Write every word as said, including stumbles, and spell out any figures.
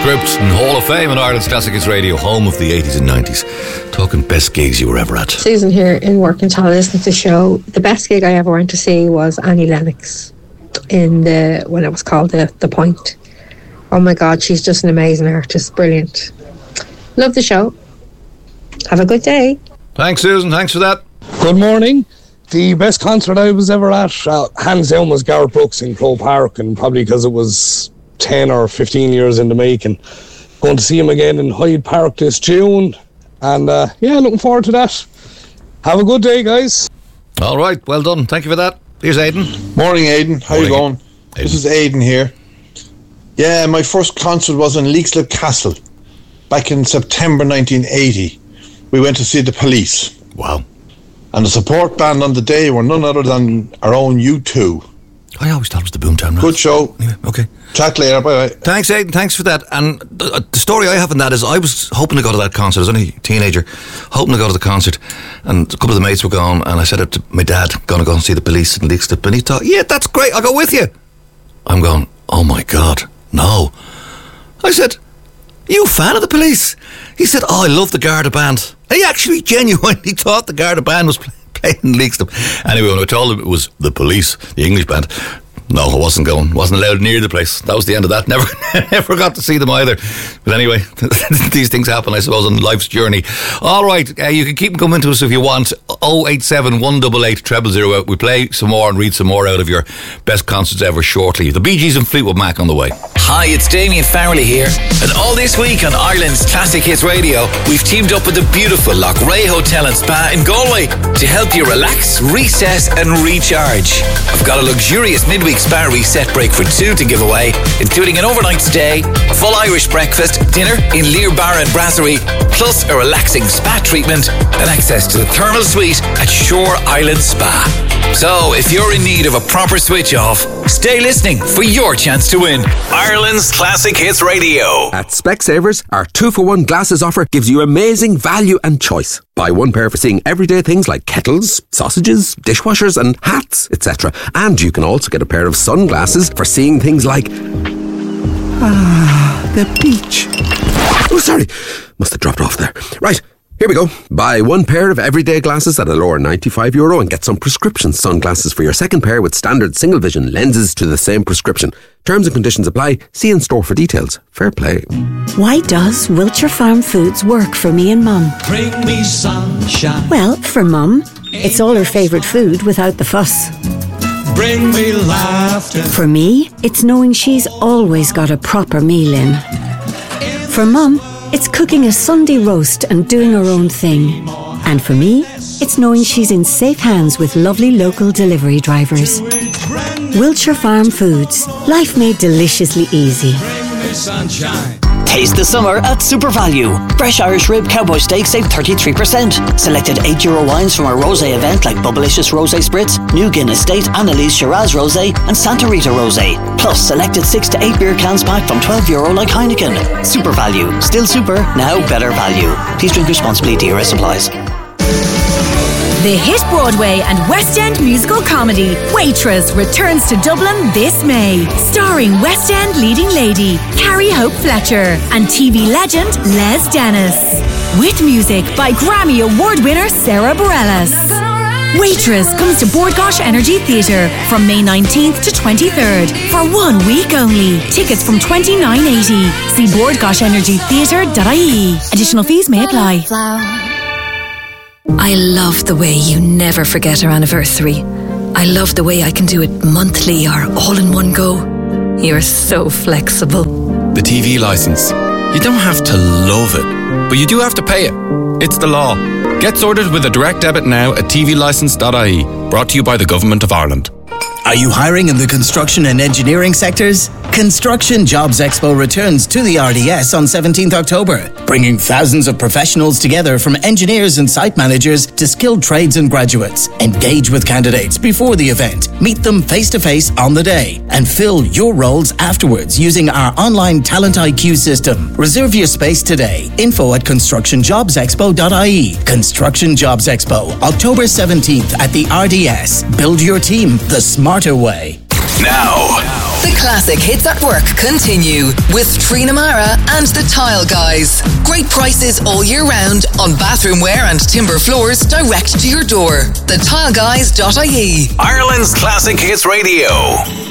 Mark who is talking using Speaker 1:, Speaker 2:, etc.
Speaker 1: transcript and Hall of Fame in Ireland's Classic Hits Radio, home of the eighties and nineties. Talking best gigs you were ever at.
Speaker 2: Susan here in Workington, listening to the show. The best gig I ever went to see was Annie Lennox in the when it was called the the Point. Oh my God, she's just an amazing artist, brilliant. Love the show. Have a good day.
Speaker 1: Thanks, Susan. Thanks for that.
Speaker 3: Good morning. The best concert I was ever at, uh, hands down, was Gareth Brooks in Croke Park, and probably because it was ten or fifteen years in the making. Going to see him again in Hyde Park this June, and uh, yeah, looking forward to that. Have a good day, guys.
Speaker 1: All right, well done. Thank you for that. Here's Aidan.
Speaker 4: Morning, Aidan. How
Speaker 1: Morning.
Speaker 4: you going?
Speaker 1: Aidan.
Speaker 4: This is Aidan here. Yeah, my first concert was in Leixlip Castle back in September nineteen eighty. We went to see the Police.
Speaker 1: Wow.
Speaker 4: And the support band on the day were none other than our own U two.
Speaker 1: I always thought it was the Boomtown Rats.
Speaker 4: Good show.
Speaker 1: Anyway, okay.
Speaker 4: Chat later. Bye bye.
Speaker 1: Thanks, Aidan. Thanks for that. And the, the story I have in that is I was hoping to go to that concert. I was only a teenager, hoping to go to the concert. And a couple of the mates were going, and I said it to my dad, going to go and see the Police in Leixlip. And he thought, yeah, that's great. I'll go with you. I'm going, oh my God, no. I said, are you a fan of the Police? He said, oh, I love the Garda band. And he actually genuinely thought the Garda band was play- playing in Leixlip. Anyway, when I told him it was the Police, the English band, no, I wasn't going. Wasn't allowed near the place. That was the end of that. Never never got to see them either. But anyway, these things happen, I suppose, on life's journey. All right, uh, you can keep coming to us if you want. oh eight seven, one eight eight, zero zero zero. We play some more and read some more out of your best concerts ever shortly. The Bee Gees and Fleetwood Mac on the way.
Speaker 5: Hi, it's Damien Farrelly here. And all this week on Ireland's Classic Hits Radio, we've teamed up with the beautiful Lochray Hotel and Spa in Galway to help you relax, reset and recharge. I've got a luxurious midweek spa reset break for two to give away, including an overnight stay, a full Irish breakfast, dinner in Lear Bar and Brasserie, plus a relaxing spa treatment and access to the thermal suite at Shore Island Spa. So, if you're in need of a proper switch off, stay listening for your chance to win Ireland's Classic Hits Radio.
Speaker 6: At Specsavers, our two for one glasses offer gives you amazing value and choice. Buy one pair for seeing everyday things like kettles, sausages, dishwashers and hats, et cetera. And you can also get a pair of sunglasses for seeing things like... Ah, the beach. Oh, sorry. Must have dropped off there. Right. Here we go. Buy one pair of everyday glasses at a lower ninety-five euro and get some prescription sunglasses for your second pair with standard single vision lenses to the same prescription. Terms and conditions apply. See in store for details. Fair play.
Speaker 7: Why does Wiltshire Farm Foods work for me and Mum?
Speaker 8: Bring me sunshine.
Speaker 7: Well, for Mum, it's all her favourite food without the fuss.
Speaker 8: Bring me laughter.
Speaker 7: For me, it's knowing she's always got a proper meal in. For Mum, it's cooking a Sunday roast and doing her own thing. And for me, it's knowing she's in safe hands with lovely local delivery drivers. Wiltshire Farm Foods. Life made deliciously easy.
Speaker 9: Taste the summer at Super Value. Fresh Irish Rib Cowboy Steak save thirty-three percent. Selected eight euro wines from our rosé event like Bubblicious Rosé Spritz, New Guinness State, Annalise Shiraz Rosé and Santa Rita Rosé. Plus selected six to eight beer cans pack from twelve euro like Heineken. Super Value. Still super, now better value. Please drink responsibly. D R S applies.
Speaker 10: The hit Broadway and West End musical comedy Waitress returns to Dublin this May, starring West End leading lady Carrie Hope Fletcher and T V legend Les Dennis. With music by Grammy Award winner Sarah Bareilles. Waitress comes to Bord Gáis Energy Theatre from May nineteenth to twenty-third for one week only. Tickets from twenty-nine eighty. See bord gáis energy theatre dot I E. Additional fees may apply.
Speaker 11: I love the way you never forget our anniversary. I love the way I can do it monthly or all in one go. You're so flexible.
Speaker 12: The T V licence. You don't have to love it, but you do have to pay it. It's the law. Get sorted with a direct debit now at T V licence dot I E. Brought to you by the Government of Ireland.
Speaker 13: Are you hiring in the construction and engineering sectors? Construction Jobs Expo returns to the R D S on seventeenth October, bringing thousands of professionals together from engineers and site managers to skilled trades and graduates. Engage with candidates before the event, meet them face-to-face on the day, and fill your roles afterwards using our online Talent I Q system. Reserve your space today. Info at construction jobs expo dot I E. Construction Jobs Expo, October seventeenth at the R D S. Build your team the smarter way.
Speaker 5: Now,
Speaker 14: The classic hits at work continue with Trina Mara and the Tile Guys. Great prices all year round on bathroomware and timber floors direct to your door. the tile guys dot I E.
Speaker 5: Ireland's Classic Hits Radio.